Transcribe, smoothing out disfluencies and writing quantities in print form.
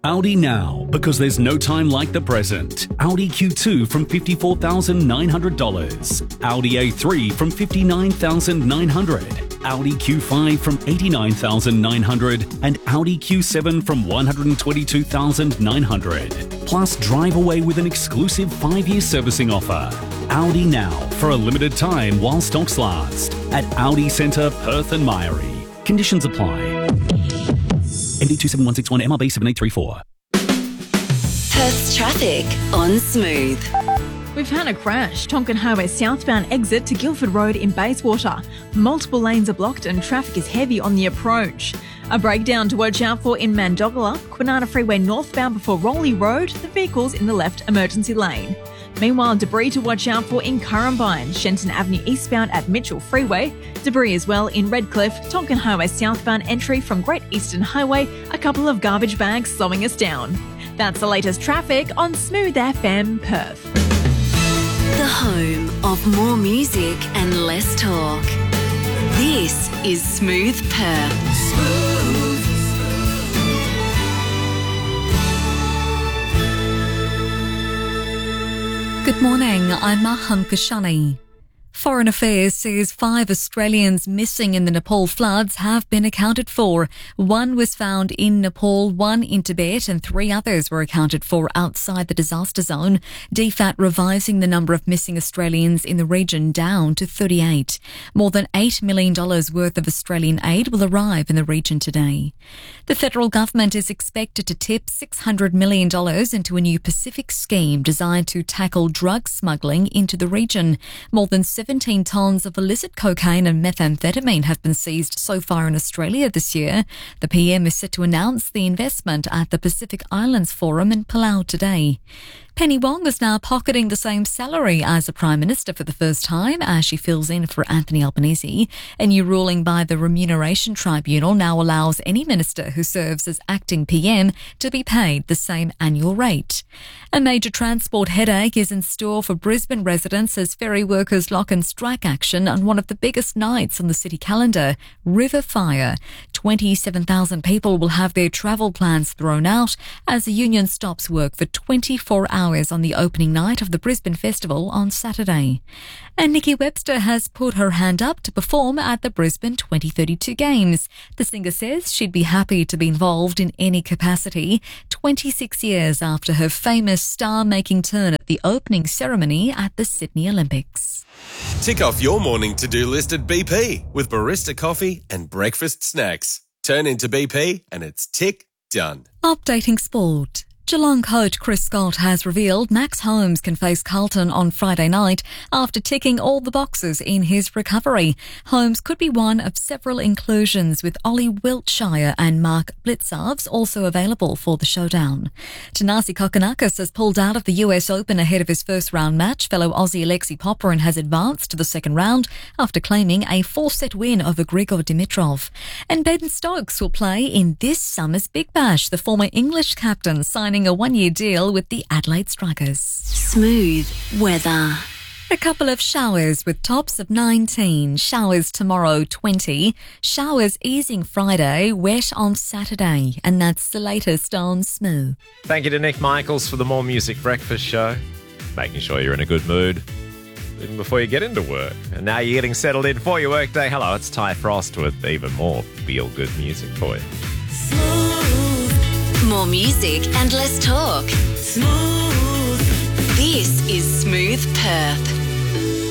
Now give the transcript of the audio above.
Audi now, because there's no time like the present. Audi Q2 from $54,900. Audi A3 from $59,900. Audi Q5 from $89,900. And Audi Q7 from $122,900. Plus, drive away with an exclusive 5-year servicing offer. Audi now, for a limited time while stocks last. At Audi Centre, Perth and Myrie. Conditions apply. MD 27161 MRB 7834. Perth's traffic on Smooth. We've had a crash. Tonkin Highway southbound exit to Guildford Road in Bayswater. Multiple lanes are blocked and traffic is heavy on the approach. A breakdown to watch out for in Mandogala, Kwinana Freeway northbound before Rowley Road, the vehicle's in the left emergency lane. Meanwhile, debris to watch out for in Currambine, Shenton Avenue eastbound at Mitchell Freeway. Debris as well in Redcliffe, Tonkin Highway southbound entry from Great Eastern Highway. A couple of garbage bags slowing us down. That's the latest traffic on Smooth FM Perth. The home of more music and less talk. This is Smooth Perth. Good morning, I'm Maham Kashani. Foreign Affairs says 5 Australians missing in the Nepal floods have been accounted for. 1 was found in Nepal, 1 in Tibet, and 3 others were accounted for outside the disaster zone. DFAT revising the number of missing Australians in the region down to 38. More than $8 million worth of Australian aid will arrive in the region today. The federal government is expected to tip $600 million into a new Pacific scheme designed to tackle drug smuggling into the region. More than 17 tonnes of illicit cocaine and methamphetamine have been seized so far in Australia this year. The PM is set to announce the investment at the Pacific Islands Forum in Palau today. Penny Wong is now pocketing the same salary as the Prime Minister for the first time as she fills in for Anthony Albanese. A new ruling by the Remuneration Tribunal now allows any minister who serves as acting PM to be paid the same annual rate. A major transport headache is in store for Brisbane residents as ferry workers lock and strike action on one of the biggest nights on the city calendar, River Fire. 27,000 people will have their travel plans thrown out as the union stops work for 24 hours on the opening night of the Brisbane Festival on Saturday. And Nikki Webster has put her hand up to perform at the Brisbane 2032 Games. The singer says she'd be happy to be involved in any capacity 26 years after her famous star-making turn at the opening ceremony at the Sydney Olympics. Tick off your morning to-do list at BP with barista coffee and breakfast snacks. Turn into BP and it's tick done. Updating sport. Geelong coach Chris Scott has revealed Max Holmes can face Carlton on Friday night after ticking all the boxes in his recovery. Holmes could be one of several inclusions, with Ollie Wiltshire and Mark Blitzarves also available for the showdown. Tanasi Kokonakis has pulled out of the US Open ahead of his first round match. Fellow Aussie Alexei Popyrin has advanced to the second round after claiming a 4-set win over Grigor Dimitrov. And Ben Stokes will play in this summer's Big Bash. The former English captain signing a 1-year deal with the Adelaide Strikers. Smooth weather. A couple of showers with tops of 19. Showers tomorrow, 20. Showers easing Friday, wet on Saturday. And that's the latest on Smooth. Thank you to Nick Michaels for the More Music Breakfast Show. Making sure you're in a good mood even before you get into work. And now you're getting settled in for your workday. Hello, it's Ty Frost with even more feel-good music for you. More music and less talk. Smooth. This is Smooth Perth.